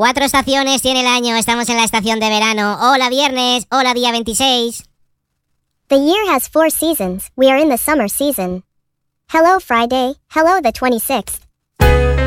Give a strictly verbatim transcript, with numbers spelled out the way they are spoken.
Cuatro estaciones tiene el año, estamos en la estación de verano. Hola viernes, hola día veintiséis. The year has four seasons, we are in the summer season. Hello Friday, hello the twenty-sixth.